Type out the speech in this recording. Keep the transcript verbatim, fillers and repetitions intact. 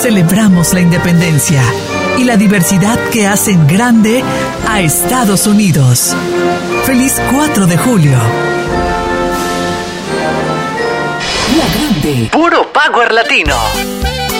Celebramos la independencia y la diversidad que hacen grande a Estados Unidos. ¡Feliz cuatro de julio! La Grande. Puro Power Latino.